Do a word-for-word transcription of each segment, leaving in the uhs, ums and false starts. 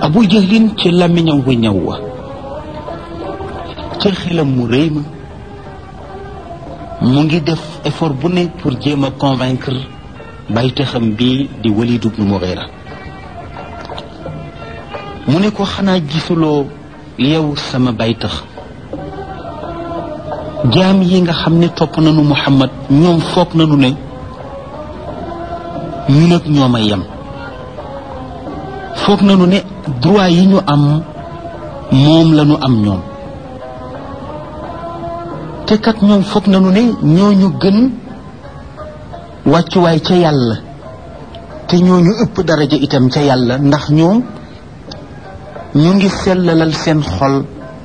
Abu Jahlin ci làmmiñam wu ñaw wa ci xelam mu rëy ma mu ngi def effort bu ne pour jéem a convaincre baytaxam bi di Walid ibn Mughira mu ne ko xanaa gisuloo yow sama baytax jaam yi nga xam ne topp nañu Muhammad ñoom foog nañu ne ñun ak ñoom a yem foog nañu ne droit yi ñu am moom la ñu am ñoom te kat ñoom foog nañu ne ñooñu gën wàccuwaay ca yàlla te ñooñu ëpp daraja itam ca yàlla ndax ñoom ñu ngi sellalal seen xol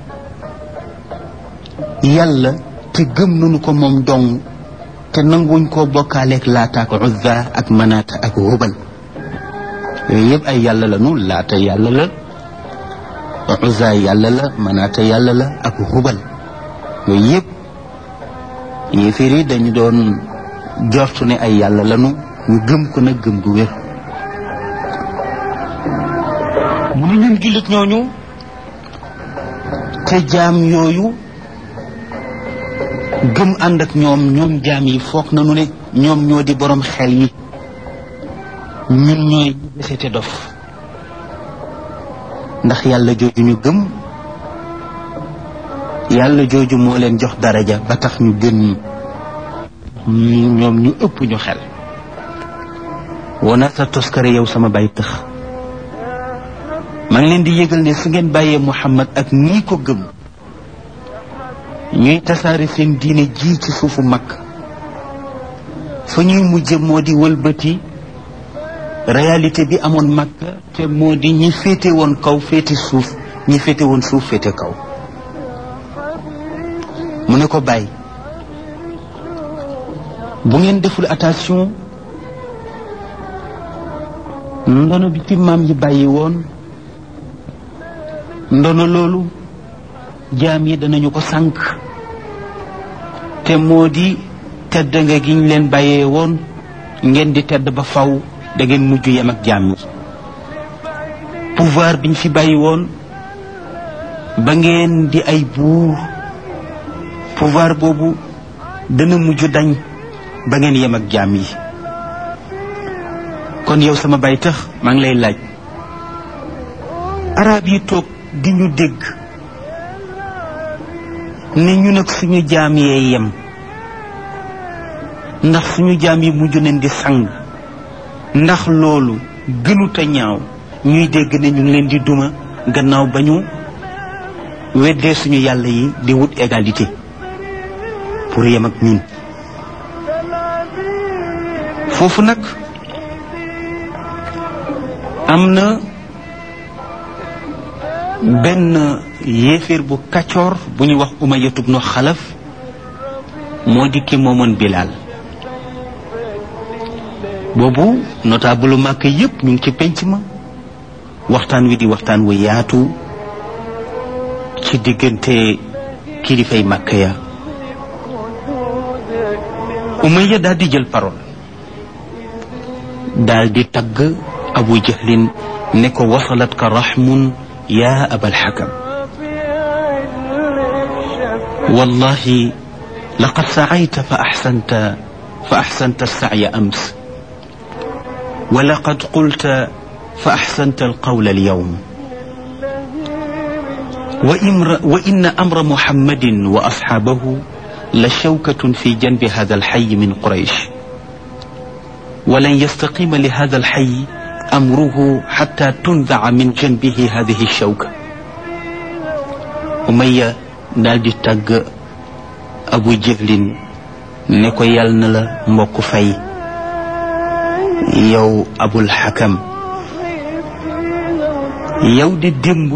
yàlla te gëm nañu ko moom dong te nanguñ koo bokkaaleeg laata ak uzza ak manaata ak hubal yooyu yëpp ay yàlla la nu laata yàlla la uzza yàlla la manaata yàlla la ak hubal yooyu yëpp yéeféer yi dañu doon jortu ne ay yàlla lanu ñu gëm ko nag gëm gu wér mu ne ñun jullit ñooñu te jaam yooyu gëm ànd ak ñoom ñoom jaam yi foog nañu ne ñoom ñoo di borom xel yi ñun ñooy desete dof ndax yàlla jooju ñu gëm yàlla jooju moo leen jox daraja ba tax ñu gën ñi ñoom ñu ëpp ñu xel wona sa toskare yow sama bay tëx maa ngi leen di yëgal ne su ngeen bàyyee Muhammad ak nii ko gëm ñuy tasaare seen diine ji ci suufu mag fa ñuy mujje moo di wëlbati réalité bi amoon mag te moo di ñi féete woon kaw féete suuf ñi féete woon suuf féete kaw mu ne ko bàyyi bu ngeen deful attention ndono bi ci maam yi bàyyi woon ndono loolu jaam yi danañu ko sànk te moo di tedd nga gi ñu leen bàyyee woon ngeen di tedd ba faw da ngeen mujj yem ak jaam yi pouvoir biñ fi bàyyi woon ba ngeen di ay buur pouvoir boobu dana mujj dañ ba ngeen yem ak jaam yi kon yow sama bay tax maa ngi lay laaj arab yi toog di ñu dégg ne ñu nag suñu jaam yee yem ndax suñu jaam yi mujj nañ di sang ndax loolu gënut a ñaaw ñuy dégg ne ñu ngi leen di duma gannaaw ba ñu weddee suñu yàlla yi di wut égalité pour yem ak ñun foofu nag am na benn yéeféer bu kaccoor bu ñuy wax Umayya ibnu Xalaf moo di ki moomoon Bilaal boobu notable Màkka yépp ñu ngi ci penc ma waxtaan wi di waxtaan wu yaatu ci diggante kilifay Màkka ya Umayya daal di jël parole daal di tagg Abu Jahlin ne ko wasalat ka rahmun ya abal hakam wallahi laqad sa'ayta fa ahsanta fa ahsanta as-sa'ya ams wa laqad qulta fa ahsanta al-qawla al-yawm wa inna amra muhammadin wa ashabahu la shawkatun fi janbi hadha al-hayy min quraish ولن يستقيم لهذا الحي أمره حتى تنزع من جنبه هذه الشوكة Umayya daal di tàgg Abu Jahlin ne ko yal na la mbokk fay yow Abul Hakam yow di démb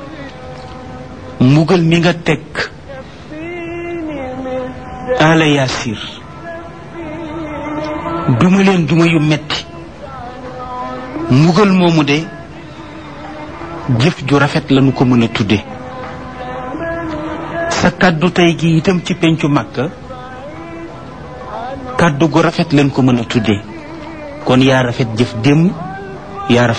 mbugal mi nga teg ala Yaasir duma leen duma yu metti mbugal moomu de jëf ju rafet lañu ko mën a tudde sa kàddu tey gi itam ci pencu Makka kàddu gu rafet lañ ko mën a tudde kon yaa rafet jëf démb yaa